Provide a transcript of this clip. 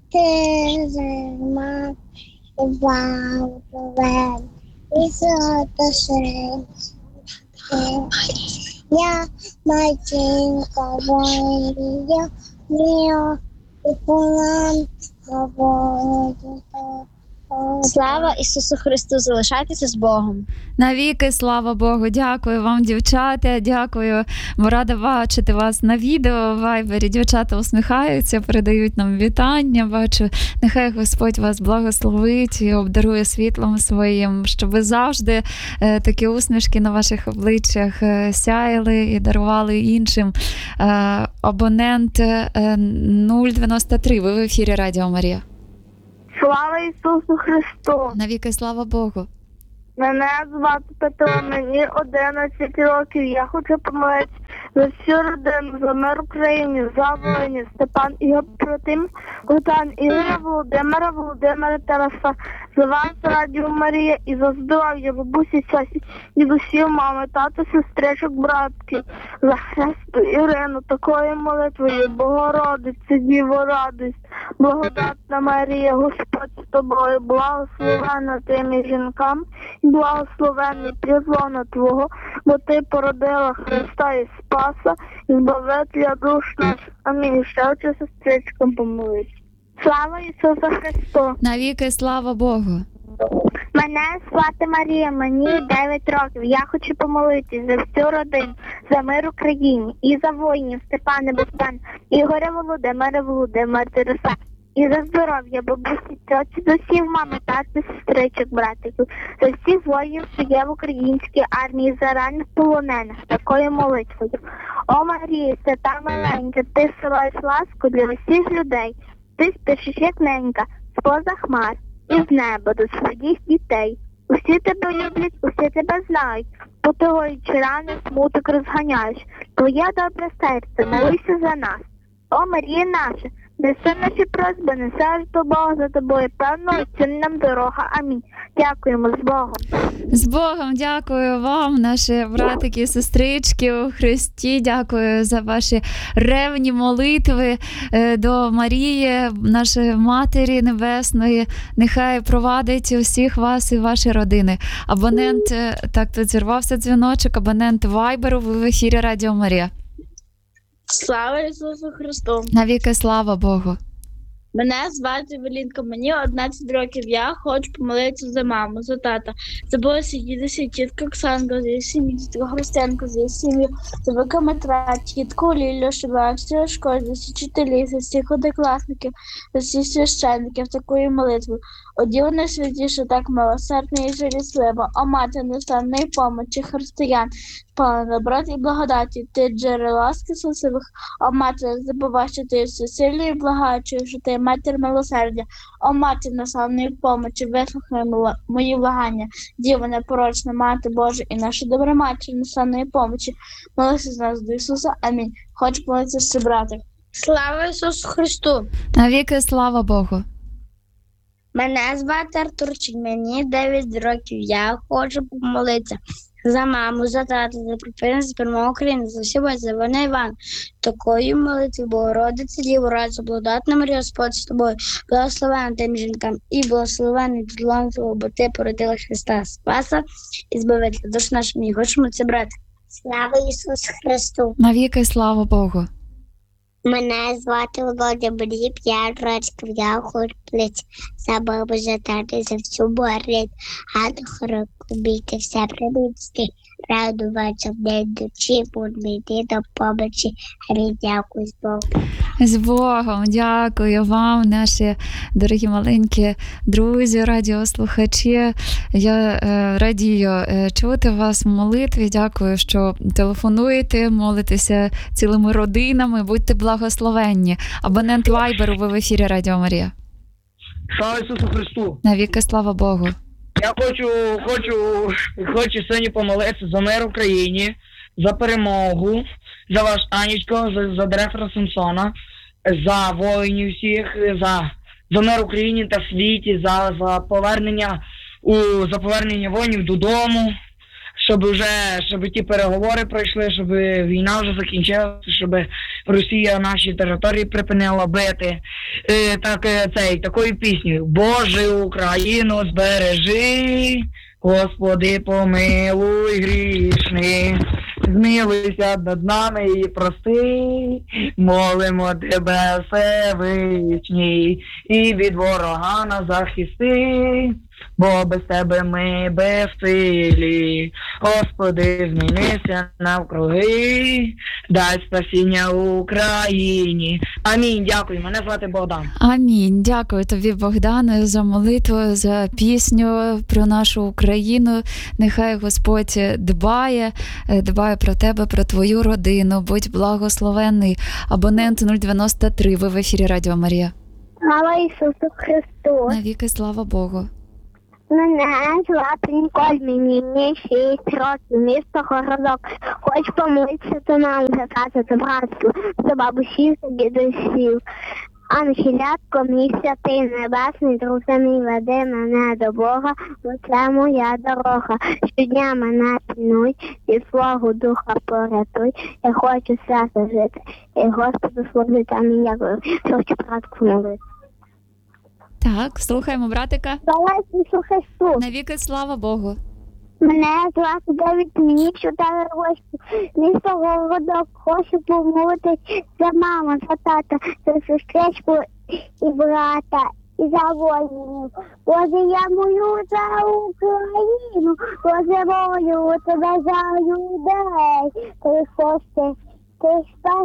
ти зима, благословен, і святошин. Я матінка воїнів, міо, і полам, свободу. Слава Ісусу Христу! Залишайтеся з Богом. Навіки, слава Богу. Дякую вам, дівчата. Дякую. Ми рада бачити вас на відео в Вайбері. Дівчата усміхаються, передають нам вітання. Бачу, нехай Господь вас благословить і обдарує світлом своїм, щоб ви завжди такі усмішки на ваших обличчях сяяли і дарували іншим. Абонент 093. Ви в ефірі Радіо Марія. Слава Ісусу Христу! Навіки, слава Богу! Мене звати Петро, мені 11 років. Я хочу помолитися за всю родину, за мир в Україні, за воїнів, Степан Ігор Протим, Богдан Ігоря, Володимира, Володимира Тараса, за вас, Радіо Марія, і за здоров'я, бабусі, сесі, дідусів, мами, тата, сестричок, братків, за Христу Ірину, такою молитвою, Богородице, Діво, радість, благодатна Марія, Господь з тобою, благословена тими жінками, і благословенний плідлона Твого, бо Ти породила Христа і Спаса, і Збавителя душ наших. Амінь. Ще очі сестричкам помолись. Слава Ісусу Христу! Навіки, слава Богу! Мене звати Марія, мені 9 років. Я хочу помолитися за всю родину, за мир в Україні і за воїнів Степана, Богдана, Ігоря, Володимира, Володимира Тараса. І за здоров'я, бабусі, тьоті, за всіх мами, тати, сестричок, братиків, за всіх воїнів, що є в українській армії, за ранних полонених, такою молитвою. О Марія, свята маленька, ти силаєш ласку для усіх людей, ти спішиш як ненька, з-поза хмар, і з неба до своїх дітей. Усі тебе люблять, усі тебе знають, потугуючи рани, смуток розганяєш. Твоє добре серце, молися за нас. О Марія наша, неси наші просьби, неси аж до Бога за тобою, певно, оцінь нам дорога. Амінь. Дякуємо, з Богом. З Богом, дякую вам, наші братики і сестрички у Христі. Дякую за ваші ревні молитви до Марії, нашої Матері Небесної. Нехай провадить усіх вас і ваші родини. Абонент, так, тут зірвався дзвіночок, абонент Вайберу, ви в ефірі Радіо Марія. Слава Ісусу Христу! Навіки, слава Богу! Мене звати Велінка, мені 11 років. Я хочу помолитися за маму, за тата, за бабусю, дідуся, тітку Оксанку, за її сім'ю, тітку Христинку, за її сім'ю, за Вика Матра, тітку Лілю, за всю школу, за всі вчителі, за всіх однокласників, за всіх священників, такою молитвою. О Діво найсвятіше, так милосердне і жалісливо, о Мати нестанної помочі християн, сповнена доброти і благодаті, ти джерело ласки спасивих, о Мати, не забувай, що ти всесильний і благаючий, що ти Матір милосердя, о Мати неславної помочі, вислухай мої благання, Діво непорочна, Мати Божа і наша добра Матір неславної помочі, молися з нас до Ісуса. Амінь. Хочу молитися ще, брати. Слава Ісусу Христу! Навіки, слава Богу! Мене звати Артурчик, мені 9 років. Я хочу помолитися за маму, за тата, за припинення, за перемогу України, за всі бої, за Івана Івана. Такою молитві, Богородице, Діво, радість, благодатна Марія, Господь з тобою, благословена тим жінкам і благословений підлон Твого, бо ти породила Христа Спаса і Збавителя душ нашим. І хочемо це брати. Слава Ісусу Христу! Навіки, слава Богу! Мене звати Володя, мені 5 років. Я хочу плити за бабу, за тата, за всю борить, а до хороку бійте все приміцьки, радуватися в день дочі, будь-мити до помочі. Дякую, з Богом. З Богом, дякую вам, наші дорогі маленькі друзі, радіослухачі. Я радію чути вас в молитві. Дякую, що телефонуєте, молитеся цілими родинами. Будьте благословенні. Абонент Вайберу, ви в ефірі Радіо Марія. Слава Ісусу Христу! Навіки, слава Богу! Я хочу сьогодні помолитися за мир в Україні, за перемогу, за ваш Анічко, за директора Самсона, за воїнів всіх, за мир в Україні та світі, за повернення воїнів додому, щоб ті переговори пройшли, щоб війна вже закінчилася, щоб Росія наші території припинила бити. Такою піснею: Боже, Україну збережи, Господи, помилуй грішний, змилуйся над нами і прости, молимо Тебе, Всевишній, і від ворога нас захисти, бо без Тебе ми безсилі. Господи, змінися навкруги, дай спасіння Україні. Амінь. Дякую. Мене звати Богдан. Амінь. Дякую тобі, Богдане, за молитву, за пісню про нашу Україну. Нехай Господь дбає про тебе, про твою родину. Будь благословенний. Абонент 093. Ви в ефірі Радіо Марія. Слава Ісусу Христу! Навіки слава Богу. Мене звати Ніколь, мені 6 років, місто Городок. Хочу помолитися до нам, за тата, за братство, за бабусів, за дідусів. Ангелятко, мій святий небесний, друже мій, веди мене до Бога, бо це моя дорога. Щодня мене пильнуй, від свого духа порятуй. Я хочу свято жити, і Господу служити. Амінь. Дякую. Хочу братку молити. Так, слухаємо братика. Слава Ісусу Христу! Навіки слава Богу. Мене звати Давид, мені 4 роки. Місто Городок. Хочу помолитись за маму, за тата, за сестричку і брата, і за воїнів. Боже, я молю за Україну, Боже, молю тебе за людей. Ти спаси